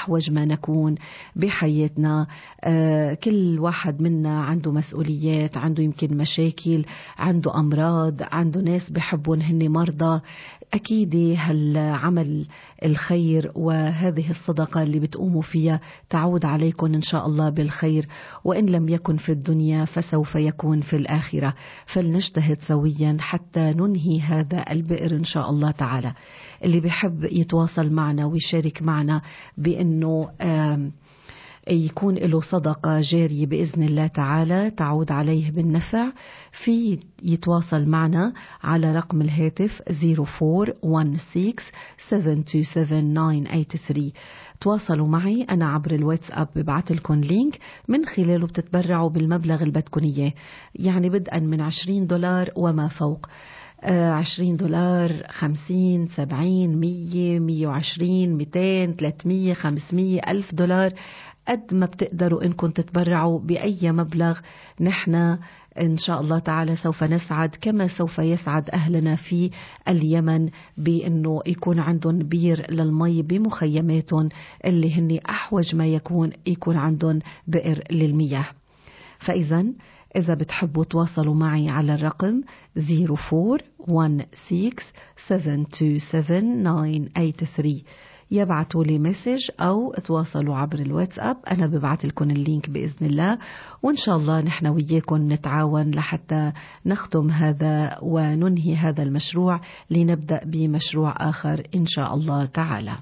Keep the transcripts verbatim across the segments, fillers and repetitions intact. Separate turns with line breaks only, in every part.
أحوج ما نكون بحياتنا. آه كل واحد منا عنده مسؤوليات، عنده يمكن مشاكل، عنده أمراض، عنده ناس بحبون هن مرضى. أكيد هالعمل الخير وهذه الصدقة اللي بتقوموا فيها تعود عليكم إن شاء الله بالخير، وإن لم يكن في الدنيا فسوف يكون في الآخرة. فلنجتهد سويا حتى ننهي هذا البئر إن شاء الله تعالى. اللي بيحب يتواصل معنا ويشارك معنا بأنه يكون له صدقة جارية بإذن الله تعالى تعود عليه بالنفع، في يتواصل معنا على رقم الهاتف صفر أربعة واحد ستة سبعة اثنين سبعة تسعة ثمانية ثلاثة. تواصلوا معي أنا عبر الواتساب، ببعت لكم لينك من خلاله بتتبرعوا بالمبلغ اللي بدكم إياه، يعني بدءا من عشرين دولار وما فوق. عشرين دولار، خمسين، سبعين، مية، مية وعشرين، ميتين، ثلاثمية، خمسمية، ألف دولار، قد ما بتقدروا إنكم تتبرعوا بأي مبلغ. نحن إن شاء الله تعالى سوف نسعد كما سوف يسعد أهلنا في اليمن بأنه يكون عندهم بير للمي بمخيماتهم اللي هن أحوج ما يكون يكون عندهم بئر للمياه. فإذا إذا بتحبوا تواصلوا معي على الرقم صفر أربعة واحد ستة سبعة اثنين سبعة تسعة ثلاثة، يبعتوا لي مسج أو تواصلوا عبر الواتساب، أنا ببعت لكم اللينك بإذن الله، وإن شاء الله نحن وياكم نتعاون لحتى نختم هذا وننهي هذا المشروع لنبدأ بمشروع آخر إن شاء الله تعالى.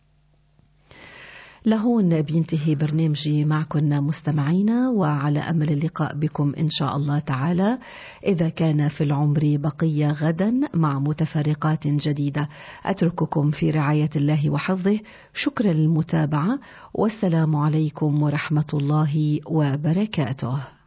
لهون بينتهي برنامجي معكم مستمعينا، وعلى أمل اللقاء بكم إن شاء الله تعالى إذا كان في العمر بقية غدا مع متفرقات جديدة. أترككم في رعاية الله وحفظه. شكرا للمتابعة، والسلام عليكم ورحمة الله وبركاته.